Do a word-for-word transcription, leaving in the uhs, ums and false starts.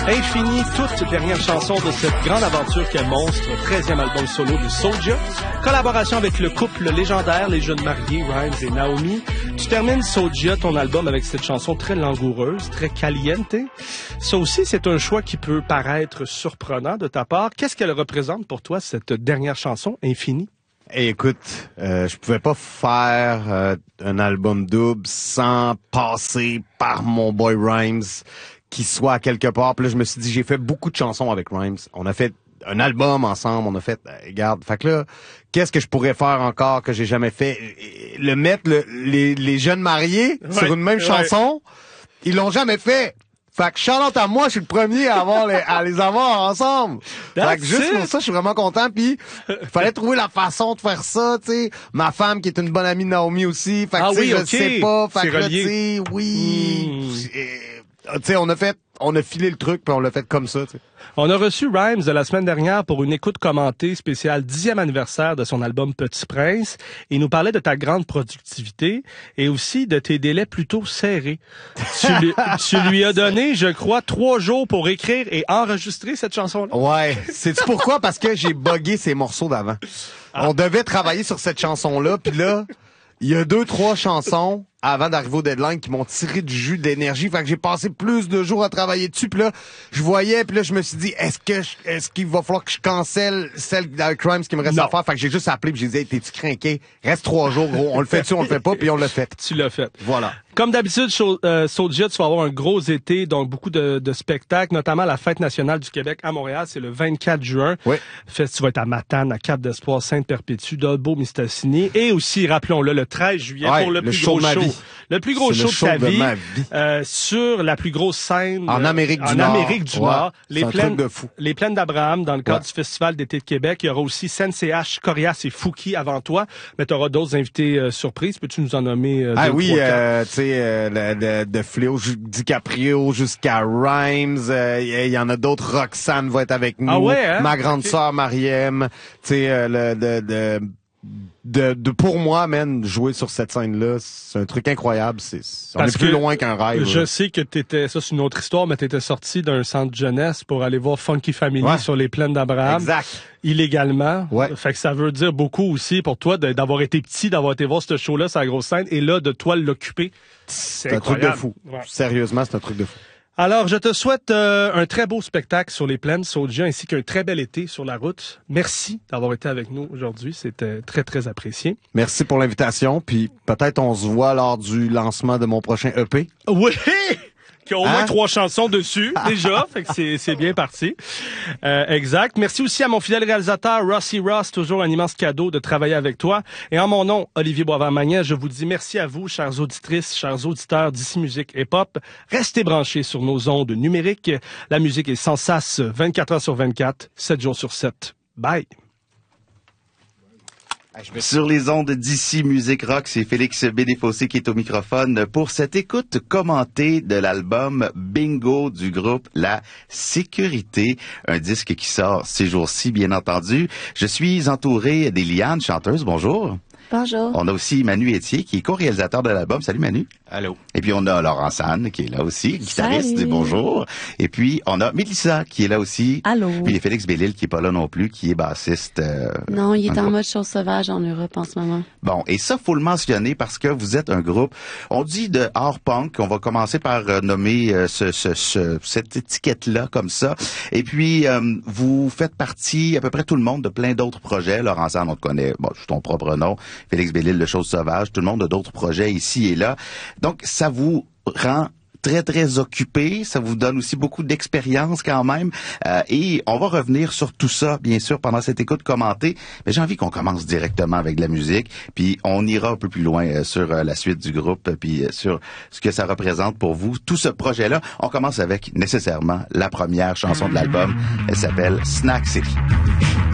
Infini, toute dernière chanson de cette grande aventure qu'est Monstre, treizième album solo de Soulja. Collaboration avec le couple légendaire, les jeunes mariés, Rhymes et Naomi. Tu termines Soulja, ton album, avec cette chanson très langoureuse, très caliente. Ça aussi, c'est un choix qui peut paraître surprenant de ta part. Qu'est-ce qu'elle représente pour toi, cette dernière chanson, Infini? Hey, écoute, euh, je pouvais pas faire euh, un album double sans passer par mon boy Rhymes, qui soit à quelque part. Puis là, je me suis dit, j'ai fait beaucoup de chansons avec Rhymes. On a fait un album ensemble, on a fait, euh, regarde, fait que là, qu'est-ce que je pourrais faire encore que j'ai jamais fait? Le mettre, le, les, les jeunes mariés ouais, sur une même ouais. chanson, ils l'ont jamais fait. Fait que shout-out à moi, je suis le premier à avoir les, à les avoir ensemble. That's fait que juste it. Pour ça, je suis vraiment content. Puis, il fallait trouver la façon de faire ça, tu sais. Ma femme, qui est une bonne amie de Naomi aussi. Fait que, ah tu sais, oui, je okay. sais pas. Fait que là, tu sais, oui. Mm. Tu sais, on a fait, on a filé le truc, puis on l'a fait comme ça, tu sais. On a reçu Rhymes la semaine dernière pour une écoute commentée spéciale dixième anniversaire de son album Petit Prince. Il nous parlait de ta grande productivité et aussi de tes délais plutôt serrés. tu, lui, tu lui as donné, je crois, trois jours pour écrire et enregistrer cette chanson-là. Ouais. Sais-tu pourquoi? Parce que j'ai buggé ces morceaux d'avant. Ah. On devait travailler sur cette chanson-là, puis là, il y a deux, trois chansons avant d'arriver au deadline qui m'ont tiré du jus d'énergie. Fait que j'ai passé plus de jours à travailler dessus. Puis là, je voyais, puis là, je me suis dit, est-ce que je, est-ce qu'il va falloir que je cancelle celle d'Al Crimes qui me reste non. à faire? Fait que j'ai juste appelé puis j'ai dit, hey, t'es-tu craqué? Reste trois jours, gros. On le fait-tu, on le fait pas, puis on l'a fait. Tu l'as fait. Voilà. Comme d'habitude, euh, Soulja, tu vas avoir un gros été, donc beaucoup de, de spectacles, notamment la Fête nationale du Québec à Montréal, c'est le vingt-quatre juin. Oui. Fest, tu vas être à Matane, à Cap-d'Espoir, Sainte-Perpétue, Dolbeau, Mistassini. Et aussi, rappelons-le, le treize juillet ouais, pour le, le plus gros show. Vie. Le plus gros show, le show de ta de vie, ma vie. Euh, sur la plus grosse scène en Amérique euh, du en Nord. Amérique du ouais, Nord. Les plaines, de fou. les plaines d'Abraham, dans le cadre ouais. du Festival d'été de Québec. Il y aura aussi Sensei H, Corias et Fouki avant toi. Mais tu auras d'autres invités euh, surprises. Peux-tu nous en nommer euh, Ah deux, oui, trois, euh, tu sais, euh, de, de Fléau DiCaprio jusqu'à Rhymes. Il euh, y, y en a d'autres. Roxane va être avec nous. Ah ouais, hein? Ma grande okay. sœur Mariem. Tu sais, euh, le de, de De, de pour moi, man, jouer sur cette scène-là, c'est un truc incroyable. C'est, on Parce est plus que loin qu'un rêve. Je là. sais que t'étais, ça c'est une autre histoire, mais t'étais sorti d'un centre jeunesse pour aller voir Funky Family ouais. sur les plaines d'Abraham. Exact. Illégalement. Ouais. Fait que ça veut dire beaucoup aussi pour toi de, d'avoir été petit, d'avoir été voir ce show-là sur la grosse scène, et là, de toi l'occuper. C'est, c'est un incroyable. truc de fou. Ouais. Sérieusement, c'est un truc de fou. Alors, je te souhaite euh, un très beau spectacle sur les plaines, Soulja, ainsi qu'un très bel été sur la route. Merci d'avoir été avec nous aujourd'hui. C'était très, très apprécié. Merci pour l'invitation. Puis peut-être on se voit lors du lancement de mon prochain E P. Oui! Qui a au moins hein? trois chansons dessus, déjà. Fait que c'est, c'est bien parti. Euh, exact. Merci aussi à mon fidèle réalisateur, Rossi Ross. Toujours un immense cadeau de travailler avec toi. Et en mon nom, Olivier Boisvert-Magnan, je vous dis merci à vous, chères auditrices, chers auditeurs d'Ici Musique et Pop. Restez branchés sur nos ondes numériques. La musique est sans sas vingt-quatre heures sur vingt-quatre, sept jours sur sept. Bye! Sur les ondes d'Ici Musique Rock, c'est Félix Bédéfossé qui est au microphone pour cette écoute commentée de l'album Bingo du groupe La Sécurité, un disque qui sort ces jours-ci, bien entendu. Je suis entouré d'Eliane, chanteuse. Bonjour. Bonjour. On a aussi Manu Etier, qui est co-réalisateur de l'album. Salut Manu. Allô. Et puis on a Laurent Sanne, qui est là aussi, guitariste. Salut. Bonjour. Et puis on a Mélissa, qui est là aussi. Allô. Puis Félix Bellil, qui est pas là non plus, qui est bassiste. Euh, non, il est en groupe. mode chose sauvage en Europe en ce moment. Bon, et ça, faut le mentionner parce que vous êtes un groupe, on dit de hard punk. On va commencer par euh, nommer euh, ce, ce, ce, cette étiquette-là comme ça. Et puis, euh, vous faites partie, à peu près tout le monde, de plein d'autres projets. Laurent Sanne, on te connaît, bon, c'est ton propre nom. Félix Bellil, de Chose Sauvage. Tout le monde a d'autres projets ici et là. Donc, ça vous rend très, très occupé. Ça vous donne aussi beaucoup d'expérience quand même. Euh, et on va revenir sur tout ça, bien sûr, pendant cette écoute commentée. Mais j'ai envie qu'on commence directement avec de la musique. Puis on ira un peu plus loin euh, sur euh, la suite du groupe, puis euh, sur ce que ça représente pour vous, tout ce projet-là. On commence avec nécessairement la première chanson de l'album. Elle s'appelle Snack City.